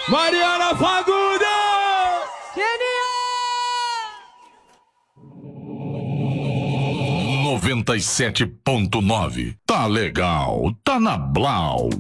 Mariana Fagundes! Genial! 97.9. Tá legal, tá na Blau.